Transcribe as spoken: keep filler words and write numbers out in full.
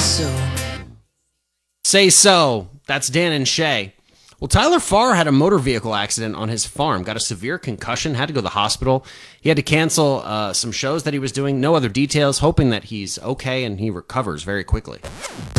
so. Say so. That's Dan and Shay. Well, Tyler Farr had a motor vehicle accident on his farm, got a severe concussion, had to go to the hospital. He had to cancel uh, some shows that he was doing, no other details, hoping that he's okay and he recovers very quickly.